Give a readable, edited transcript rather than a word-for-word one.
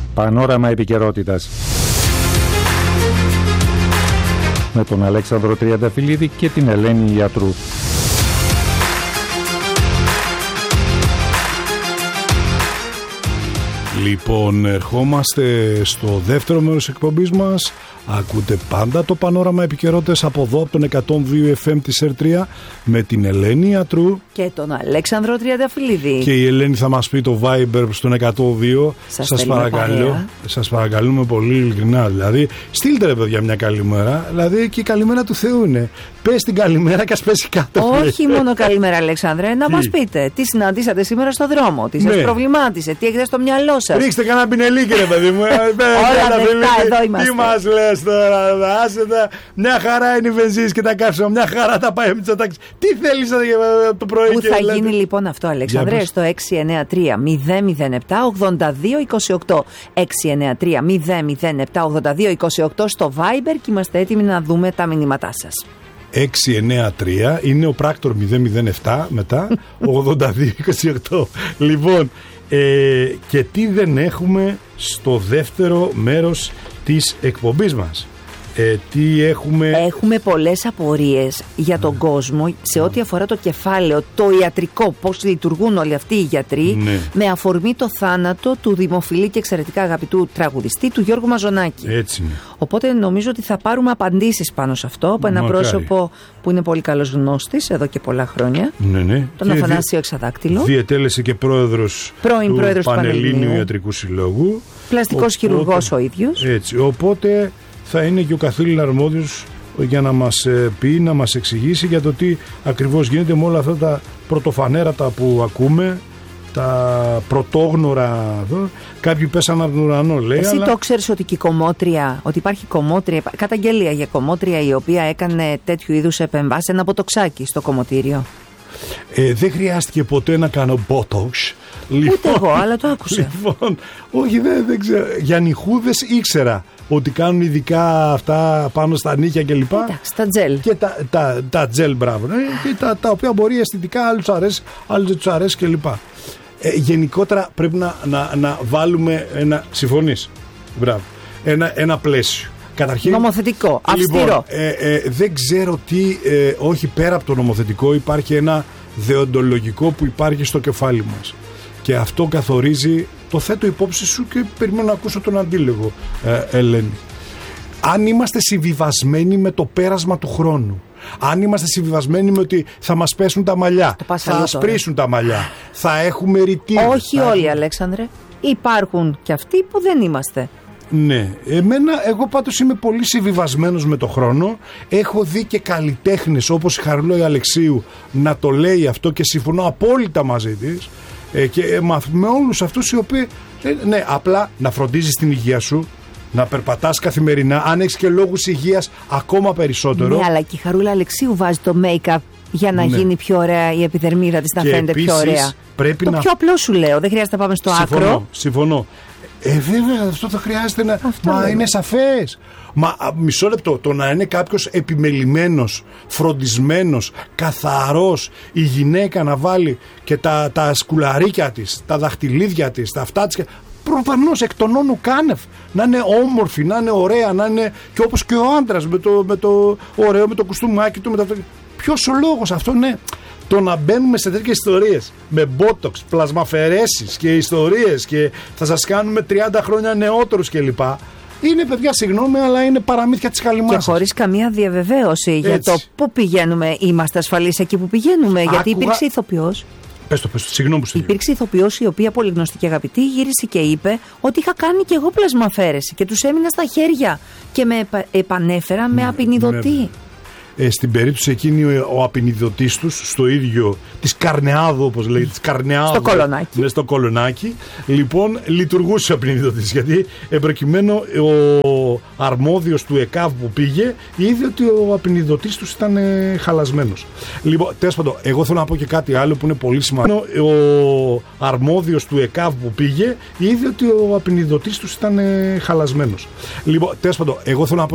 Πανόραμα επικαιρότητας με τον Αλέξανδρο Τριανταφυλλίδη και την Ελένη Ιατρού. Λοιπόν, ερχόμαστε στο δεύτερο μέρος της εκπομπής μας. Ακούτε πάντα το Πανόραμα Επικαιρότητες από εδώ, από τον 102 FM της R3, με την Ελένη Ιατρού και τον Αλέξανδρο Τριανταφυλλίδη. Και η Ελένη θα μας πει το Viber στον 102. Σας παρακαλούμε πολύ ειλικρινά. Δηλαδή, στείλτε ρε παιδιά μια καλημέρα. Δηλαδή, και η καλημέρα του Θεού είναι. Πες την καλημέρα και ας πέσει κάτω. Όχι μόνο καλημέρα, Αλέξανδρε, να μας πείτε τι συναντήσατε σήμερα στο δρόμο, τι σας προβλημάτισε, τι έχετε στο μυαλό σας. Ρίξτε κανένα πινελίκι, ρε παιδί μου. Όλα δεκτά, εδώ είμαστε. Τι μας λες τώρα, μια χαρά είναι η βενζίνη και τα καύσιμα, μια χαρά τα πάει με τις ατάξεις. Τι θέλεις το πρωί και θα γίνει λοιπόν αυτό, Αλέξανδρε, στο 693-007-82-28. 693-007-82-28 στο Viber και είμαστε έτοιμοι να δούμε τα μηνύματά σας. 693 είναι ο πράκτορ 007 μετά 82-28. Λοιπόν, και τι δεν έχουμε στο δεύτερο μέρος της εκπομπής μας. Τι έχουμε... Έχουμε πολλές απορίες για τον κόσμο σε ό,τι αφορά το κεφάλαιο, το ιατρικό, πώς λειτουργούν όλοι αυτοί οι γιατροί, με αφορμή το θάνατο του δημοφιλή και εξαιρετικά αγαπητού τραγουδιστή του Γιώργου Μαζονάκη. Έτσι είναι. Οπότε νομίζω ότι θα πάρουμε απαντήσεις πάνω σε αυτό από ένα πρόσωπο που είναι πολύ καλός γνώστης εδώ και πολλά χρόνια. Τον Αφανάσιο Εξαδάκτυλο. Διετέλεσε και πρώην πρόεδρος του Πανελλήνιου Ιατρικού Συλλόγου. Πλαστικός χειρουργός ο ίδιος. Έτσι, οπότε θα είναι και ο καθήλυνα αρμόδιος για να μας πει, να μας εξηγήσει για το τι ακριβώς γίνεται με όλα αυτά τα πρωτοφανέρατα που ακούμε, τα πρωτόγνωρα. Κάποιοι πέσαν από τον ουρανό, λέει. Εσύ το ξέρεις ότι και η κομμότρια, ότι υπάρχει κομμότρια, καταγγελία για κομμότρια η οποία έκανε τέτοιου είδους επεμβάσεις, ένα ποτοξάκι στο κομμωτήριο. Δεν χρειάστηκε ποτέ να κάνω botox. Ούτε εγώ, αλλά το άκουσα. Λοιπόν, όχι, δεν ξέρω. Για νυχούδες ήξερα ότι κάνουν ειδικά αυτά πάνω στα νύχια κλπ. Εντάξει, τα τζέλ. Και τα τζέλ, μπράβο. Και τα οποία μπορεί αισθητικά, άλλους δεν τους αρέσει κλπ. Γενικότερα πρέπει να βάλουμε ένα. Συμφωνείς? Μπράβο. Ένα πλαίσιο. Καταρχήν, νομοθετικό, αυστηρό. Λοιπόν, δεν ξέρω τι, όχι πέρα από το νομοθετικό, υπάρχει ένα δεοντολογικό που υπάρχει στο κεφάλι μας. Και αυτό καθορίζει, το θέτω υπόψη σου και περιμένω να ακούσω τον αντίλογο, Ελένη. Αν είμαστε συμβιβασμένοι με το πέρασμα του χρόνου, αν είμαστε συμβιβασμένοι με ότι θα μας πέσουν τα μαλλιά, θα ασπρίσουν τα μαλλιά, θα έχουμε ρητήρι. Όχι όλοι, Αλέξανδρε. Υπάρχουν και αυτοί που δεν είμαστε. Ναι, εγώ πάντως είμαι πολύ συμβιβασμένος με το χρόνο. Έχω δει και καλλιτέχνες όπως η Χαριλόη Αλεξίου να το λέει αυτό και συμφωνώ απόλυτα μαζί της. Και με όλους αυτούς οι οποίοι ναι, απλά να φροντίζεις την υγεία σου, να περπατάς καθημερινά, αν έχεις και λόγους υγείας ακόμα περισσότερο. Ναι, αλλά και η Χαρούλα Αλεξίου βάζει το make-up για να γίνει πιο ωραία η επιδερμίδα της, να φαίνεται πιο ωραία. Το πιο απλό σου λέω, δεν χρειάζεται να πάμε στο άκρο. Συμφωνώ. Βέβαια, αυτό θα χρειάζεται να. Μα είναι σαφές. Μα μισό λεπτό. Το να είναι κάποιος επιμελημένος, φροντισμένος, καθαρός, η γυναίκα να βάλει και τα σκουλαρίκια της, τα δαχτυλίδια της, τα αυτά της. Προφανώς εκ των όνου κάνευ. Να είναι όμορφη, να είναι ωραία, να είναι και όπως και ο άντρας με το ωραίο, με το κουστούμάκι του. Ποιος ο λόγος αυτό, ναι. Το να μπαίνουμε σε τέτοιες ιστορίες με botox, πλασμαφαιρέσεις και ιστορίες και θα σας κάνουμε 30 χρόνια νεότερους κλπ. Είναι, παιδιά, συγγνώμη, αλλά είναι παραμύθια της καλυμμάσας. Και χωρίς καμία διαβεβαίωση για το πού πηγαίνουμε. Είμαστε ασφαλείς εκεί που πηγαίνουμε. Γιατί υπήρξε ηθοποιός. Πες το, συγγνώμη που υπήρξε ηθοποιός η οποία, πολύ γνωστή και αγαπητή, γύρισε και είπε ότι είχα κάνει και εγώ πλασμαφέρεση και τους έμεινα στα χέρια και με επανέφερα με απεινιδωτή. Στην περίπτωση εκείνη ο απεινιδωτής τους, στο ίδιο της Καρνεάδο, όπως λέγεται, της Καρνεάδο, στο Κολονάκι. Ναι, στο Κολονάκι. Λοιπόν, λειτουργούσε ο απεινιδωτής, γιατί προκειμένου ο αρμόδιος του ΕΚΑΒ που πήγε είδε ότι ο απεινιδωτής τους ήταν χαλασμένος. Λοιπόν, τέλος πάντων, εγώ θέλω να πω και κάτι άλλο που είναι πολύ σημαντικό. Ο αρμόδιος του ΕΚΑΒ που πήγε είδε ότι ο απεινιδωτής τους ήταν χαλασμένος. Λοιπόν, τέλος πάντων, εγώ θέλω να πω